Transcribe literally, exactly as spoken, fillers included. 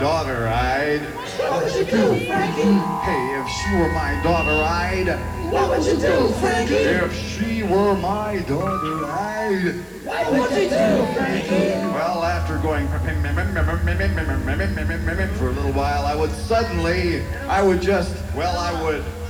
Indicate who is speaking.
Speaker 1: daughter, I'd...
Speaker 2: What would you do, Frankie?
Speaker 1: Hey, if she were my daughter, I'd...
Speaker 2: What would you do, Frankie?
Speaker 1: If she were my daughter, I'd...
Speaker 2: What would you do, Frankie?
Speaker 1: Well, after going for a little while, I would suddenly, I would just, well, I would